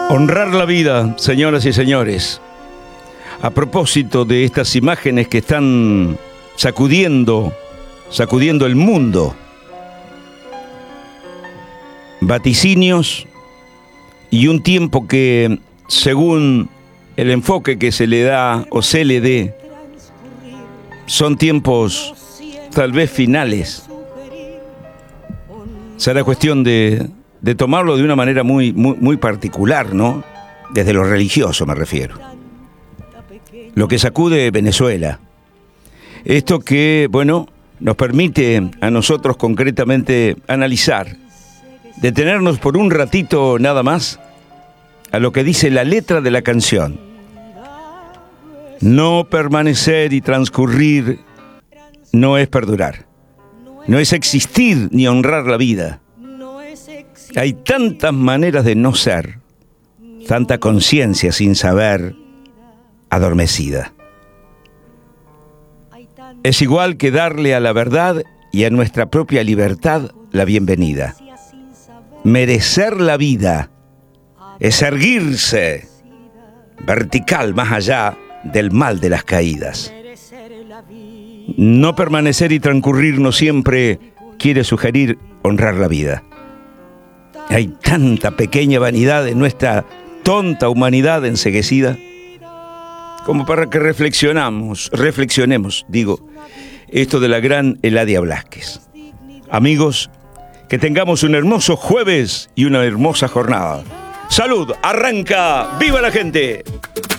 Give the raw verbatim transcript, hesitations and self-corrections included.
Honrar la vida, señoras y señores. A propósito de estas imágenes que están sacudiendo, sacudiendo el mundo. Vaticinios y un tiempo que, según el enfoque que se le da o se le dé, son tiempos tal vez finales. Será cuestión de, de tomarlo de una manera muy, muy, muy particular, ¿no? Desde lo religioso me refiero. Lo que sacude Venezuela. Esto que, bueno, nos permite a nosotros concretamente analizar, detenernos por un ratito nada más a lo que dice la letra de la canción. No permanecer y transcurrir no es perdurar. No es existir ni honrar la vida. Hay tantas maneras de no ser, tanta conciencia sin saber, adormecida. Es igual que darle a la verdad y a nuestra propia libertad la bienvenida. Merecer la vida es erguirse vertical más allá del mal de las caídas. No permanecer y transcurrir no siempre quiere sugerir honrar la vida. Hay tanta pequeña vanidad en nuestra tonta humanidad enceguecida como para que reflexionamos, reflexionemos, digo, esto de la gran Eladia Blasquez. Amigos, que tengamos un hermoso jueves y una hermosa jornada. ¡Salud! ¡Arranca! ¡Viva la gente!